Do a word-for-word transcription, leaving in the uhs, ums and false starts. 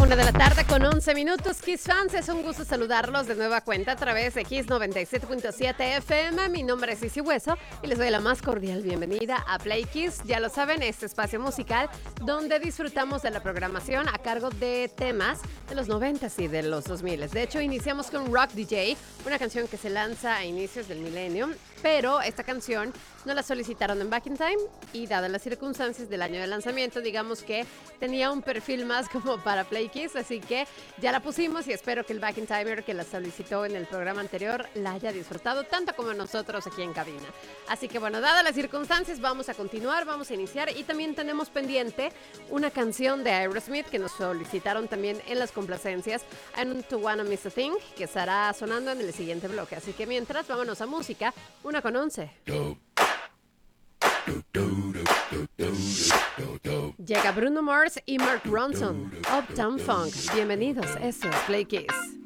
Una de la tarde con once minutos. Kiss fans, es un gusto saludarlos de nueva cuenta a través de Kiss noventa y siete punto siete F M. Mi nombre es Isi Hueso y les doy la más cordial bienvenida a Play Kiss. Ya lo saben, este espacio musical donde disfrutamos de la programación a cargo de temas de los noventas y de los dos miles. De hecho, iniciamos con Rock D J, una canción que se lanza a inicios del milenio, pero esta canción no la solicitaron en Back in Time y dadas las circunstancias del año de lanzamiento, digamos que tenía un perfil más como para Play Kiss, así que ya la pusimos y espero que el Back in Timer que la solicitó en el programa anterior la haya disfrutado tanto como nosotros aquí en cabina. Así que bueno, dadas las circunstancias, vamos a continuar, vamos a iniciar y también tenemos pendiente una canción de Aerosmith que nos solicitaron también en las complacencias, I Don't Wanna Miss a Thing, que estará sonando en el siguiente bloque. Así que mientras, vámonos a música, una con once. Llega Bruno Mars y Mark Ronson, Uptown Funk. Bienvenidos, esto es Play Kiss.